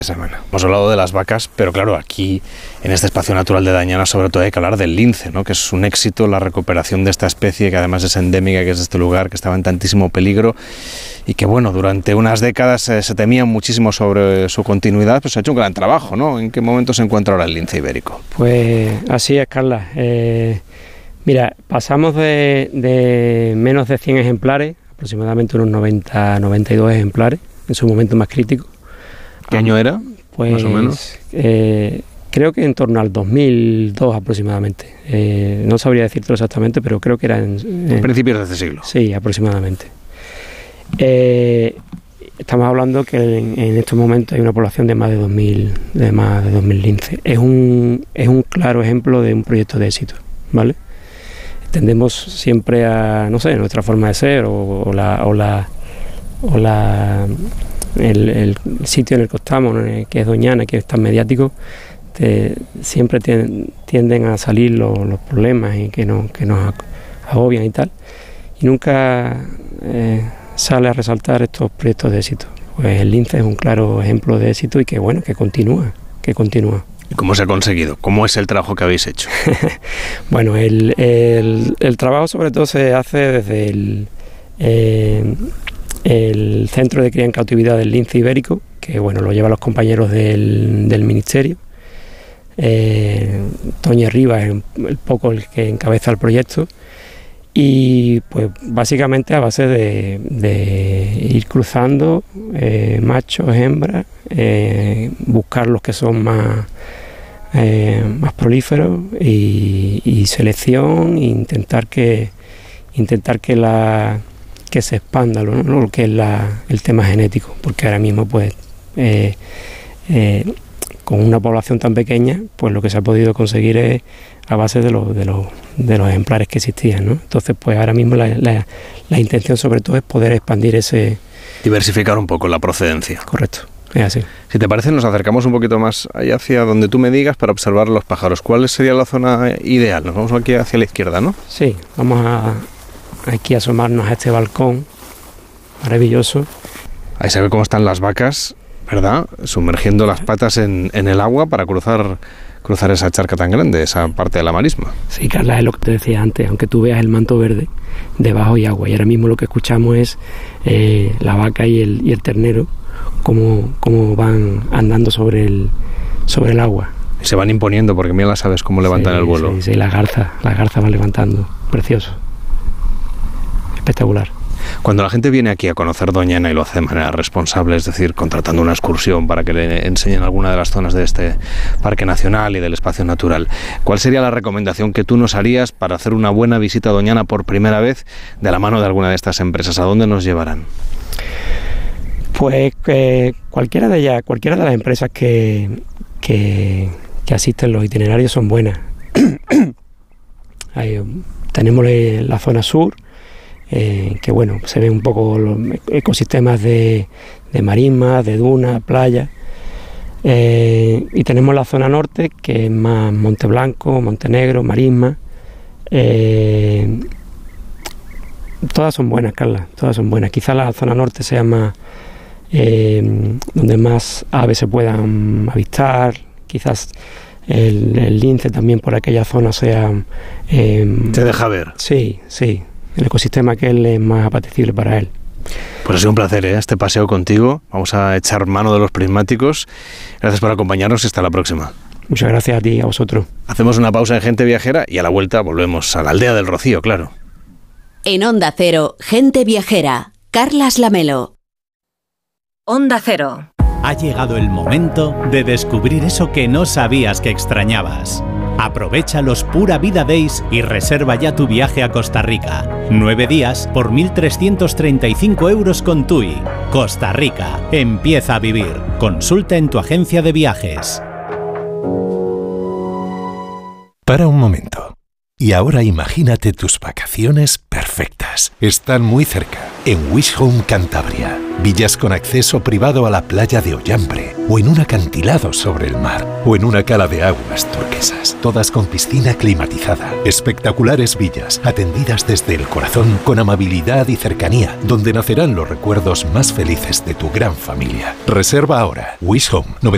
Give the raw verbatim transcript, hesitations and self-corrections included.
Semana. Hemos hablado de las vacas, pero claro, aquí en este espacio natural de Dañana sobre todo hay que hablar del lince, ¿no? Que es un éxito la recuperación de esta especie, que además es endémica, que es de este lugar, que estaba en tantísimo peligro y que bueno, durante unas décadas eh, se temía muchísimo sobre su continuidad, pues se ha hecho un gran trabajo, ¿no? ¿En qué momento se encuentra ahora el lince ibérico? Pues así es, Carla. Eh, mira, pasamos de, de menos de cien ejemplares, aproximadamente unos noventa, noventa y dos ejemplares, en su momento más crítico. ¿Qué año era, pues, más o menos? Eh, creo que en torno al dos mil dos aproximadamente. Eh, no sabría decirlo exactamente, pero creo que era en... en en principios de este siglo. Sí, aproximadamente. Eh, estamos hablando que en, en estos momentos hay una población de más de dos mil, de más de dos mil linces. Es un, es un claro ejemplo de un proyecto de éxito, ¿vale? Tendemos siempre a, no sé, nuestra forma de ser o, o la... O la, o la El, el sitio en el que estamos, que es Doñana, que es tan mediático, te, siempre tienden, tienden a salir los, los problemas y que, no, que nos agobian y tal, y nunca eh, sale a resaltar estos proyectos de éxito. Pues el lince es un claro ejemplo de éxito y que bueno, que continúa, que continúa. ¿Y cómo se ha conseguido? ¿Cómo es el trabajo que habéis hecho? Bueno, el, el, el trabajo sobre todo se hace desde el... Eh, el Centro de Cría en Cautividad del Lince Ibérico, que bueno, lo llevan los compañeros del, del Ministerio. Eh, Toña Rivas es el poco el que encabeza el proyecto y pues básicamente a base de, de ir cruzando eh, machos, hembras, eh, buscar los que son más, eh, más prolíferos y, y selección e intentar que, intentar que la que se expanda lo, lo que es la, el tema genético, porque ahora mismo pues eh, eh, con una población tan pequeña, pues lo que se ha podido conseguir es a base de, lo, de, lo, de los ejemplares que existían, ¿no? Entonces pues ahora mismo la, la, la intención sobre todo es poder expandir ese... Diversificar un poco la procedencia. Correcto, es así. Si te parece, nos acercamos un poquito más allá hacia donde tú me digas para observar los pájaros. ¿Cuál sería la zona ideal? Nos vamos aquí hacia la izquierda, ¿no? Sí, vamos a... aquí asomarnos a este balcón maravilloso. Ahí se ve cómo están las vacas, ¿verdad? Sumergiendo las patas en, en el agua para cruzar, cruzar esa charca tan grande, esa parte de la marisma. Sí, Carla, es lo que te decía antes, aunque tú veas el manto verde, debajo hay agua, y ahora mismo lo que escuchamos es eh, la vaca y el, y el ternero cómo, cómo van andando sobre el, sobre el agua. Y se van imponiendo, porque mira las aves cómo levantan sí, el vuelo. Sí, sí, las garzas, las garzas van levantando, precioso. Espectacular. Cuando la gente viene aquí a conocer Doñana y lo hace de manera responsable, es decir, contratando una excursión para que le enseñen alguna de las zonas de este parque nacional y del espacio natural, ¿cuál sería la recomendación que tú nos harías para hacer una buena visita a Doñana por primera vez de la mano de alguna de estas empresas? ¿A dónde nos llevarán? Pues eh, cualquiera de ellas, cualquiera de las empresas que, que, que asisten, los itinerarios son buenas. Ahí, tenemos la zona sur, Eh, que bueno, se ven un poco los ecosistemas de, de marismas, de dunas, playas, eh, y tenemos la zona norte, que es más Monte Blanco, Montenegro, marisma. Eh, todas son buenas, Carla, todas son buenas. Quizás la zona norte sea más eh, donde más aves se puedan avistar, quizás el, el lince también por aquella zona sea eh, ¿se deja ver? Sí, sí. El ecosistema que él es más apetecible para él. Pues ha sido un placer, ¿eh? Este paseo contigo. Vamos a echar mano de los prismáticos. Gracias por acompañarnos y hasta la próxima. Muchas gracias a ti y a vosotros. Hacemos una pausa en Gente Viajera y a la vuelta volvemos a la aldea del Rocío, claro. En Onda Cero, Gente Viajera, Carlas Lamelo. Onda Cero. Ha llegado el momento de descubrir eso que no sabías que extrañabas. Aprovecha los Pura Vida Days y reserva ya tu viaje a Costa Rica. Nueve días por mil trescientos treinta y cinco euros con T U I. Costa Rica. Empieza a vivir. Consulta en tu agencia de viajes. Para un momento. Y ahora imagínate tus vacaciones perfectas. Están muy cerca, en Wish Home Cantabria. Villas con acceso privado a la playa de Ollambre, o en un acantilado sobre el mar, o en una cala de aguas turquesas, todas con piscina climatizada. Espectaculares villas, atendidas desde el corazón, con amabilidad y cercanía, donde nacerán los recuerdos más felices de tu gran familia. Reserva ahora. Wish Home, nueve